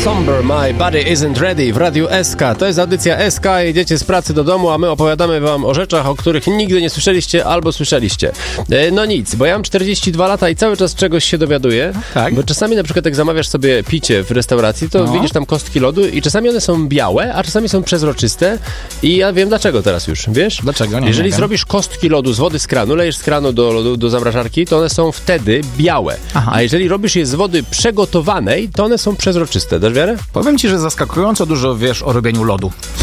Somber, My Body Isn't Ready w Radiu SK. To jest audycja SK, jedziecie z pracy do domu, a my opowiadamy wam o rzeczach, o których nigdy nie słyszeliście albo słyszeliście. No nic, bo ja mam 42 lata i cały czas czegoś się dowiaduję, tak? Bo czasami na przykład jak zamawiasz sobie picie w restauracji, to widzisz tam kostki lodu i czasami one są białe, a czasami są przezroczyste i ja wiem dlaczego teraz już, wiesz? Dlaczego? Jeżeli zrobisz kostki lodu z wody z kranu, lejesz z kranu do zamrażarki, to one są wtedy białe. Aha. A jeżeli robisz je z wody przygotowanej, to one są przezroczyste. Dasz wiarę? Powiem ci, że zaskakująco dużo wiesz o robieniu lodu.